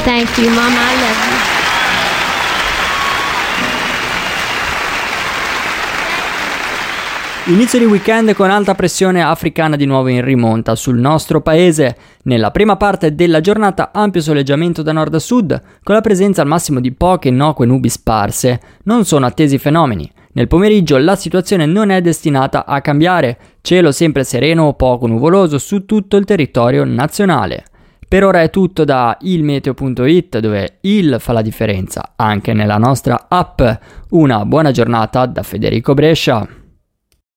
Thank you, Mama. I love you. Inizio di weekend con alta pressione africana di nuovo in rimonta sul nostro paese. Nella prima parte della giornata ampio soleggiamento da nord a sud, con la presenza al massimo di poche innocue nubi sparse. Non sono attesi fenomeni. Nel pomeriggio la situazione non è destinata a cambiare, cielo sempre sereno o poco nuvoloso su tutto il territorio nazionale. Per ora è tutto da ilmeteo.it, dove il fa la differenza anche nella nostra app. Una buona giornata da Federico Brescia.